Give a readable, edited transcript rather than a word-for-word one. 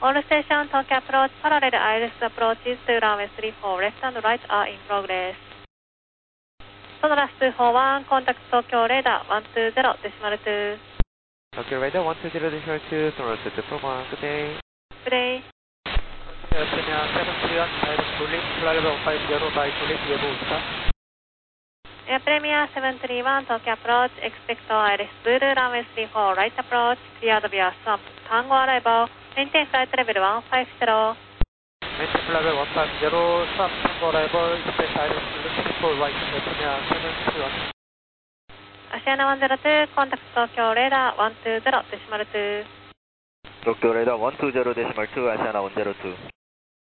All station Tokyo approach, parallel ILS approaches to runway 34, left and right are in progress. Sonoras 241, contact Tokyo radar 120.2. Tokyo radar 120.2, Sonoras 241, good day. Good day. Premier 731, ILS Bullet, flight level 50 by Bullet, Yebu start. Air Premier 731, Tokyo approach, expect ILS Blue, runway 34, right approach, cleared via swamp, Tango arrival, maintain flight level 150. Maintain flight level 150, swamp, Tango arrival, expect ILS Blue, 34, right, Air Premier 731. Oceana 102, contact Tokyo radar 120.2. Tokyo radar 120.2, Oceana 102.